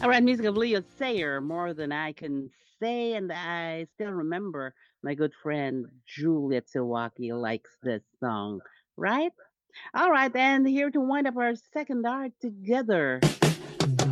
All right, music of Leo Sayer, More Than I Can Say, and I still remember my good friend Juliet Silwaki likes this song, right? All right, and here to wind up our second hour together.